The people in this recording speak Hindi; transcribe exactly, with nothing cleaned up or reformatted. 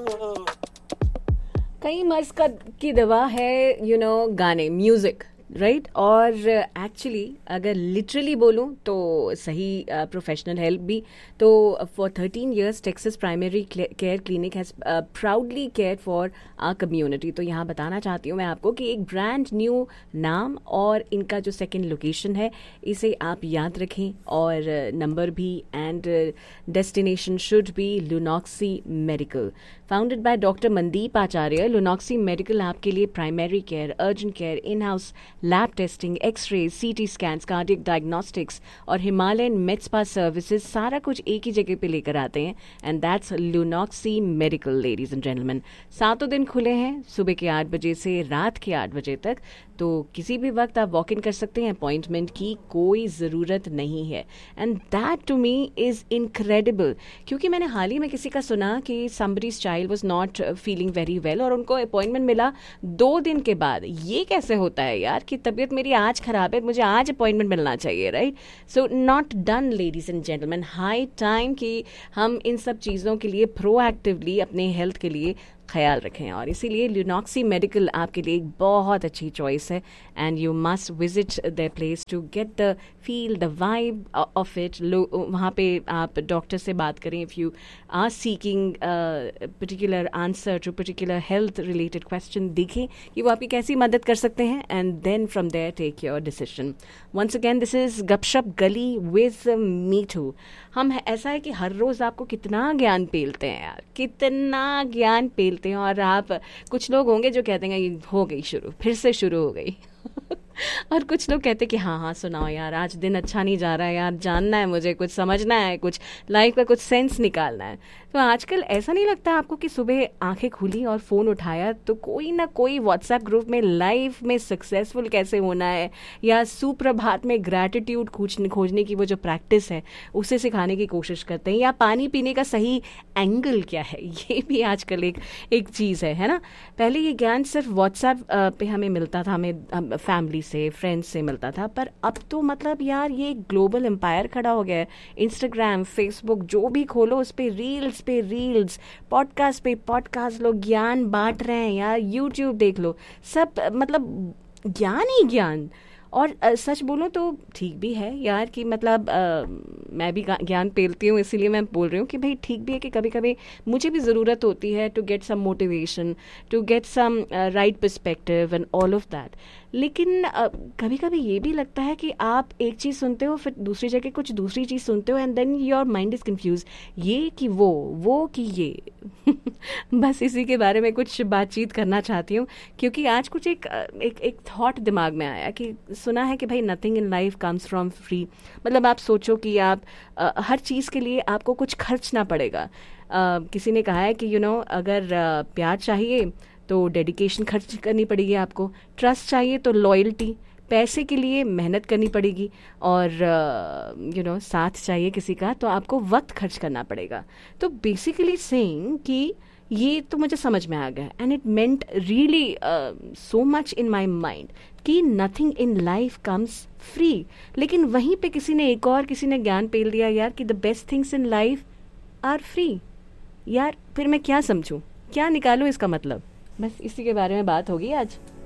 कई मर्ज का की दवा है यू you नो know, गाने, म्यूजिक, राइट right? और एक्चुअली uh, अगर लिटरली बोलूँ तो सही प्रोफेशनल uh, हेल्प भी तो for thirteen years Texas primary care clinic has proudly care for our community. तो यहाँ बताना चाहती हूँ मैं आपको कि एक ब्रांड न्यू नाम और इनका जो सेकंड लोकेशन है इसे आप याद रखें, और नंबर uh, भी, and destination should be लुनॉक्सी medical. Founded by doctor Mandeep Acharya, लुनॉक्सी medical आपके लिए primary care, urgent care, in house lab testing, x ray, सीटी स्कैन्स, कार्डियक डायग्नोस्टिक्स और हिमालयन मेड स्पा सर्विसेज सारा कुछ एक ही जगह पे लेकर आते हैं. And that's लुनॉक्सी medical, ladies and gentleman. सातों दिन खुले हैं सुबह के आठ बजे से रात के आठ बजे तक. तो किसी भी वक्त आप वॉक इन कर सकते हैं, अपॉइंटमेंट की कोई ज़रूरत नहीं है. And that to me is incredible, क्योंकि मैंने हाल ही में किसी का सुना कि somebody's child was not feeling very well और उनको अपॉइंटमेंट मिला दो दिन के बाद. ये कैसे होता है यार कि तबीयत मेरी आज ख़राब है, मुझे आज अपॉइंटमेंट मिलना चाहिए, right? So not done, ladies and gentleman. High time कि हम इन सब चीज़ों के लिए प्रोएक्टिवली अपने हेल्थ के लिए ख्याल रखें, और इसीलिए लुनॉक्सी मेडिकल आपके लिए एक बहुत अच्छी चॉइस है. And you must visit their place to get the feel, the vibe of it. वहाँ पे आप डॉक्टर से बात करें if you are seeking particular answer to particular health related question. देखें कि वो आपकी कैसी मदद कर सकते हैं, and then from there take your decision. Once again this is गपशप गली विद मी टू. हम ऐसा है कि हर रोज़ आपको कितना ज्ञान पेलते हैं यार, कितना ज्ञान पेलते हैं. और आप, कुछ लोग होंगे जो कहते हैं ये हो गई शुरू, फिर से शुरू हो गई और कुछ लोग कहते हैं कि हाँ हाँ सुनाओ यार, आज दिन अच्छा नहीं जा रहा है यार, जानना है मुझे, कुछ समझना है, कुछ लाइफ का कुछ सेंस निकालना है. तो आजकल ऐसा नहीं लगता आपको कि सुबह आंखें खुली और फ़ोन उठाया तो कोई ना कोई व्हाट्सएप ग्रुप में लाइफ में सक्सेसफुल कैसे होना है, या सुप्रभात में ग्रैटिट्यूड खोजने की वो जो प्रैक्टिस है उसे सिखाने की कोशिश करते हैं, या पानी पीने का सही एंगल क्या है, ये भी आजकल एक एक चीज़ है है ना. पहले ये ज्ञान सिर्फ व्हाट्सएप पे हमें मिलता था, हमें फैमिली से, फ्रेंड्स से मिलता था, पर अब तो मतलब यार ये ग्लोबल एम्पायर खड़ा हो गया है. इंस्टाग्राम, फेसबुक, जो भी खोलो उस पर रील्स पे रील्स, पॉडकास्ट पे पॉडकास्ट, लोग ज्ञान बांट रहे हैं यार. यूट्यूब देख लो, सब मतलब ज्ञान ही ज्ञान. और uh, सच बोलूँ तो ठीक भी है यार कि मतलब uh, मैं भी ज्ञान पेलती हूँ, इसीलिए मैं बोल रही हूँ कि भाई ठीक भी है कि कभी कभी मुझे भी ज़रूरत होती है to get some motivation, to get some right perspective and all of that. लेकिन uh, कभी कभी ये भी लगता है कि आप एक चीज़ सुनते हो, फिर दूसरी जगह कुछ दूसरी चीज़ सुनते हो, and then your mind is confuse, ये कि वो वो कि ये बस इसी के बारे में कुछ बातचीत करना चाहती हूँ, क्योंकि आज कुछ एक एक एक थॉट दिमाग में आया कि सुना है कि भाई nothing in life comes from free. मतलब आप सोचो कि आप uh, हर चीज़ के लिए आपको कुछ खर्चना पड़ेगा. uh, किसी ने कहा है कि यू you नो know, अगर uh, प्यार चाहिए तो डेडिकेशन खर्च करनी पड़ेगी आपको, ट्रस्ट चाहिए तो लॉयल्टी, पैसे के लिए मेहनत करनी पड़ेगी, और यू नो साथ चाहिए किसी का तो आपको वक्त खर्च करना पड़ेगा. तो बेसिकली सेइंग कि ये तो मुझे समझ में आ गया, and it meant really so much in my mind कि nothing in life comes free. लेकिन वहीं पे किसी ने एक और किसी ने ज्ञान पेल दिया यार कि the best things in life are free. यार फिर मैं क्या समझूं, क्या निकालूं इसका मतलब? बस इसी के बारे में बात होगी आज.